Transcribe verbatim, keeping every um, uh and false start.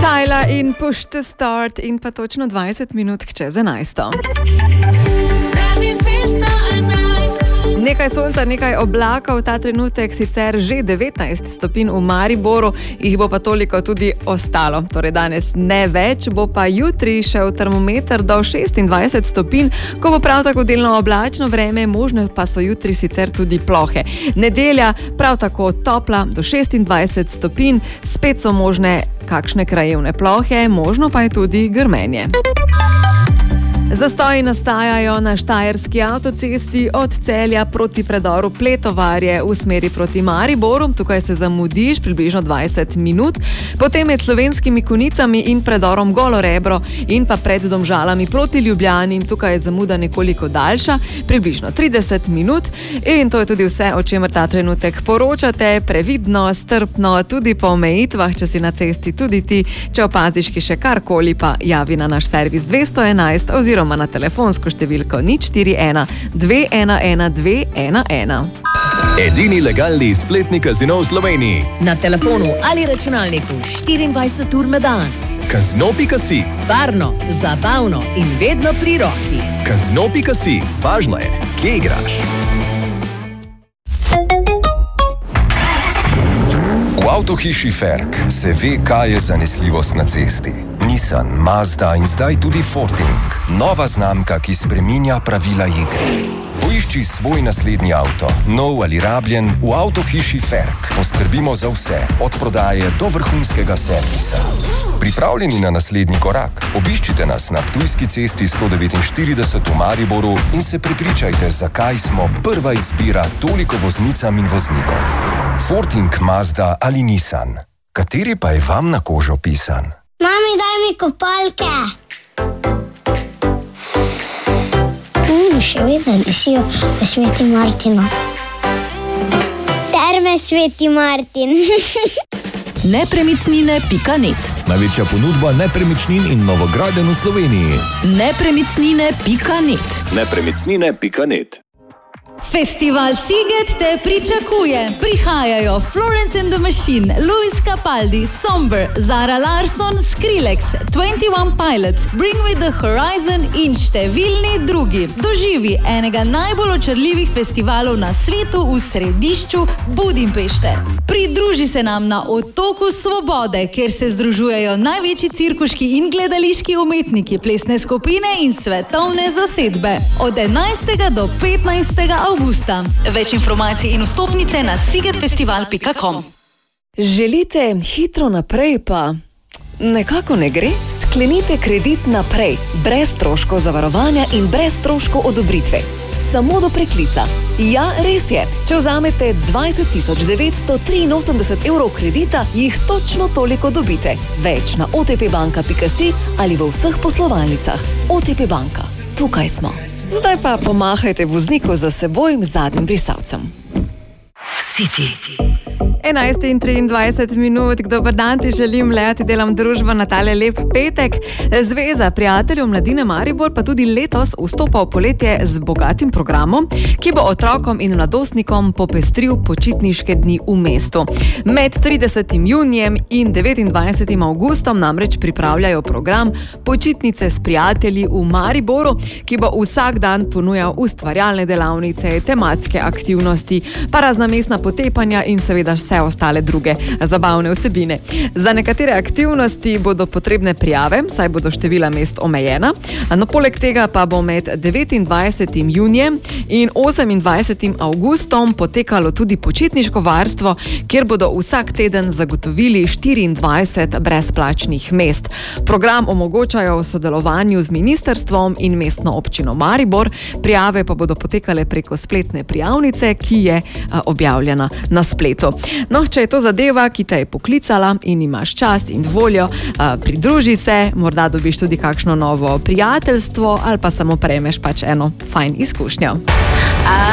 Tyla in Push to Start in pa točno dvajset minut čez enajsto. Nekaj sonca, nekaj oblakov, ta trenutek sicer že devetnajst stopinj v Mariboru, jih bo pa toliko tudi ostalo. Torej danes ne več, bo pa jutri šel termometer do šestindvajset stopinj, ko bo prav tako delno oblačno vreme, možne pa so jutri sicer tudi plohe. Nedelja prav tako topla do šestindvajset stopinj, spet so možne kakšne krajevne plohe, možno pa je tudi grmenje. Zastoji nastajajo na štajerski avtocesti od Celja proti predoru Pletovarje v smeri proti Mariboru. Tukaj se zamudiš približno dvajset minut. Potem med Slovenskimi Konjicami in predorom Golo Rebro in pa pred Domžalami proti Ljubljani. In tukaj je zamuda nekoliko daljša, približno trideset minut. In to je tudi vse, o čemer ta trenutek poročate. Previdno, strpno, tudi po omejitvah, če si na cesti, tudi ti. Če opaziš ki še karkoli, pa javi na naš servis dvesto enajst oziroma na telefonsko številko nič štiri ena dve ena ena dve ena ena. Edini legalni spletni kazino v Sloveniji. Na telefonu ali računalniku štiriindvajset ur na dan. Kazino pika si. Varno, zabavno in vedno pri roki. Kazino pika si. Važno je, kje igraš. V avtohiši Ferk se ve, kaj je zanesljivost na cesti. Nissan, Mazda in zdaj tudi Forting. Nova znamka, ki spreminja pravila igre. Poišči svoj naslednji avto, nov ali rabljen, v avtohiši Ferk. Poskrbimo za vse, od prodaje do vrhunskega servisa. Pripravljeni na naslednji korak? Obiščite nas na Ptujski cesti sto devetinštirideset v Mariboru in se prepričajte, zakaj smo prva izbira toliko voznicam in voznikom. Forting, Mazda ali Nissan. Kateri pa je vam na kožo pisan? Mami, daj mi kopalke. Mm, še vedno lisijo v Sveti Martinu. Terme Sveti Martin. nepremičnine pika net. Največja ponudba nepremičnin in novogradenj v Sloveniji. nepremičnine pika net. nepremičnine pika net. Festival Sziget te pričakuje. Prihajajo Florence and the Machine, Luis Capaldi, Somber, Zara Larsson, Skrillex, twenty one Pilots, Bring Me the Horizon in številni drugi. Doživi enega najbolj očarljivih festivalov na svetu v središču Budimpešte. Pridruži se nam na Otoku Svobode, kjer se združujejo največji cirkuški in gledališki umetniki, plesne skupine in svetovne zasedbe. Od enajstega do petnajstega avgusta. Več informacij in vstopnice na szigetfestival pika com. Želite hitro naprej, pa nekako ne gre? Sklenite kredit naprej, brez stroškov zavarovanja in brez stroškov odobritve. Samo do preklica. Ja, res je. Če vzamete dvajset tisoč devetsto triinosemdeset evrov kredita, jih točno toliko dobite. Več na o te pe banka pika si ali v vseh poslovalnicah. O te pe banka. Tukaj smo. Zdaj pa pomahajte vozniku za seboj zadnjim brisalcem. City. enajst in triindvajset minut, dober dan ti želim, Lea ti delam družbo na tale lep petek. Zveza prijateljev Mladine Maribor pa tudi letos vstopa v poletje z bogatim programom, ki bo otrokom in mladostnikom popestril počitniške dni v mestu. Med tridesetim junijem in devetindvajsetim avgustom namreč pripravljajo program Počitnice s prijatelji v Mariboru, ki bo vsak dan ponujal ustvarjalne delavnice, tematske aktivnosti, pa razna mestna potepanja in seveda vse ostale druge zabavne vsebine. Za nekatere aktivnosti bodo potrebne prijave, saj bodo števila mest omejena. No, poleg tega pa bo med devetindvajsetim junijem in osemindvajsetim avgustom potekalo tudi počitniško varstvo, kjer bodo vsak teden zagotovili štiriindvajset brezplačnih mest. Program omogočajo v sodelovanju z ministrstvom in mestno občino Maribor. Prijave pa bodo potekale preko spletne prijavnice, ki je objavljena na spletu. No, če je to zadeva, ki te je poklicala in imaš čas in voljo, pridruži se, morda dobiš tudi kakšno novo prijateljstvo ali pa samo prejmeš pač eno fajn izkušnjo.